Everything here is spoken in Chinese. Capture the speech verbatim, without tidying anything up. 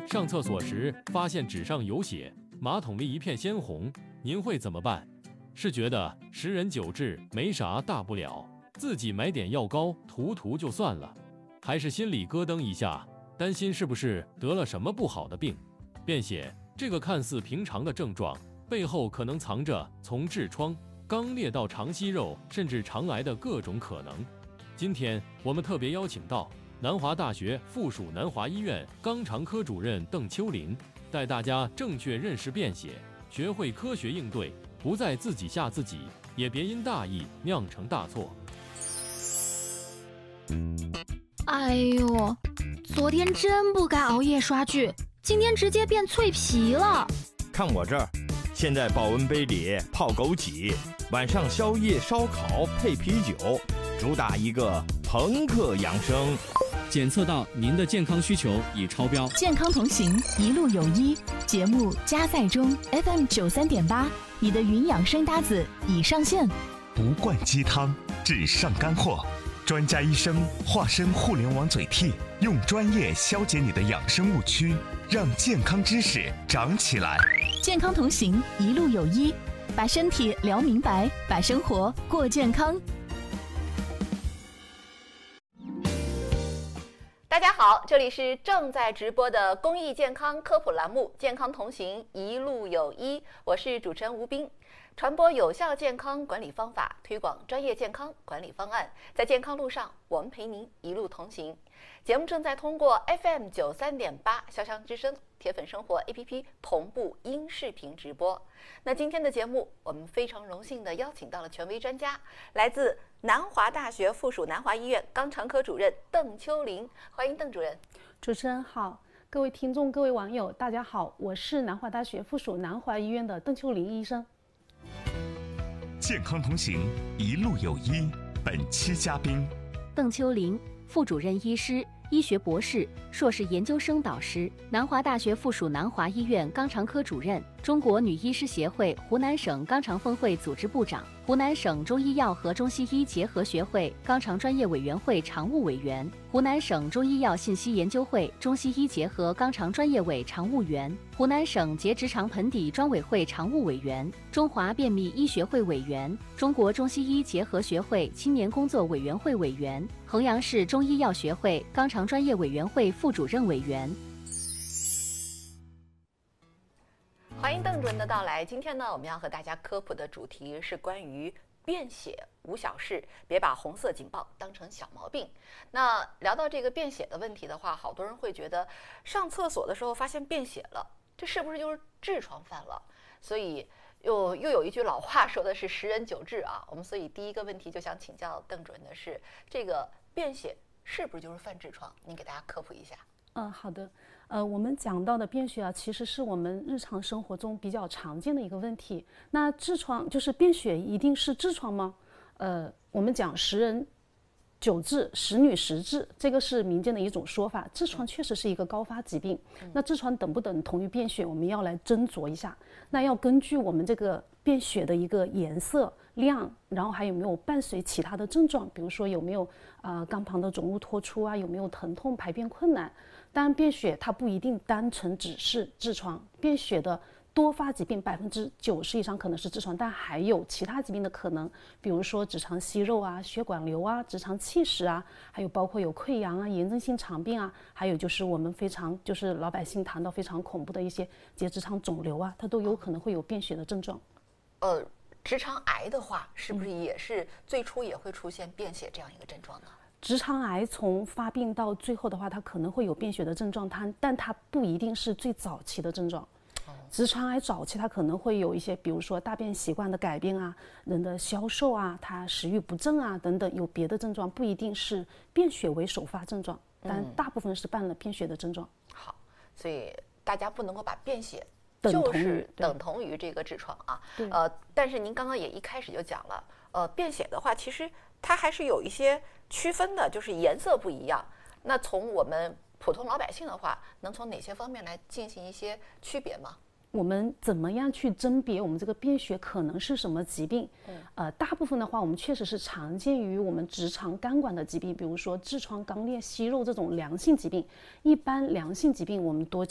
上厕所时发现纸上有血，马桶里一片鲜红，您会怎么办？是觉得十人九痔没啥大不了，自己买点药膏涂涂就算了，还是心里咯噔一下，担心是不是得了什么不好的病？便血这个看似平常的症状，背后可能藏着从痔疮、肛裂到肠息肉，甚至肠癌的各种可能。今天我们特别邀请到南华大学附属南华医院肛肠科主任邓秋林，带大家正确认识便血，学会科学应对，不再自己吓自己，也别因大意酿成大错。 哎呦，昨天真不该熬夜刷剧，今天直接变脆皮了。 看我这儿，现在保温杯里泡枸杞，晚上宵夜烧烤配啤酒，主打一个朋克养生。 检测到您的健康需求已超标， 健康同行，一路有医。节目加载中 F M 九三点八，你的云养生搭子已上线。 不灌鸡汤，只上干货。专家医生化身互联网嘴替，用专业消解你的养生误区，让健康知识长起来。 健康同行，一路有医，把身体聊明白，把生活过健康。 大家好，这里是正在直播的公益健康科普栏目《健康同行，一路有医》，我是主持人吴冰。传播有效健康管理方法，推广专业健康管理方案，在健康路上，我们陪您一路同行。节目正在通过 F M 九三点八潇湘之声、铁粉生活 A P P 同步音视频直播。那今天的节目，我们非常荣幸地邀请到了权威专家，来自南华大学附属南华医院肛肠科主任邓秋林，欢迎邓主任。 主持人好，各位听众、各位网友，大家好，我是南华大学附属南华医院的邓秋林医生。 健康同行，一路有医。本期嘉宾邓秋林，副主任医师、医学博士、硕士研究生导师，南华大学附属南华医院肛肠科主任，中国女医师协会湖南省肛肠分会组织部长，湖南省中医药和中西医结合学会肛肠专业委员会常务委员，湖南省中医药信息研究会中西医结合肛肠专业委常务员，湖南省结直肠盆底专委会常务委员，中华便秘医学会委员，中国中西医结合学会青年工作委员会委员，衡阳市中医药学会肛肠专业委员会副主任委员。 欢迎邓主任的到来。今天呢，我们要和大家科普的主题是关于便血无小事，别把红色警报当成小毛病。那聊到这个便血的问题的话，好多人会觉得上厕所的时候发现便血了，这是不是就是痔疮犯了？所以又又有一句老话说的是十人九痔啊。我们所以第一个问题就想请教邓主任的是，这个便血是不是就是犯痔疮？您给大家科普一下。 嗯，好的。呃，我们讲到的便血啊，其实是我们日常生活中比较常见的一个问题。那痔疮就是便血，一定是痔疮吗？呃，我们讲十人九痔，十女十痔，这个是民间的一种说法。痔疮确实是一个高发疾病，那痔疮等不等同于便血，我们要来斟酌一下。那要根据我们这个便血的一个颜色、量，然后还有没有伴随其他的症状，比如说有没有啊、呃、肛旁的肿物脱出啊，有没有疼痛、排便困难。当然，便血它不一定单纯只是痔疮，便血的多发疾病百分之九十以上可能是痔疮，但还有其他疾病的可能，比如说直肠息肉啊、血管瘤啊、直肠憩室啊，还有包括有溃疡啊、炎症性肠病啊，还有就是我们非常就是老百姓谈到非常恐怖的一些结直肠肿瘤啊，它都有可能会有便血的症状。 呃，直肠癌的话，是不是也是最初也会出现便血这样一个症状呢？ 直肠癌从发病到最后的话，它可能会有便血的症状，它但它不一定是最早期的症状。直肠癌早期它可能会有一些，比如说大便习惯的改变啊，人的消瘦啊，它食欲不振啊等等，有别的症状，不一定是便血为首发症状，但大部分是伴了便血的症状。 嗯、好，所以大家不能够把便血等同于就是等同于这个痔疮啊。呃，但是您刚刚也一开始就讲了，呃，便血的话，其实它还是有一些区分的，就是颜色不一样。那从我们普通老百姓的话，能从哪些方面来进行一些区别吗？ 我们怎么样去甄别我们这个便血可能是什么疾病？嗯，呃，大部分的话，我们确实是常见于我们直肠肝管的疾病，比如说痔疮、肛裂、息肉这种良性疾病。一般良性疾病，我们多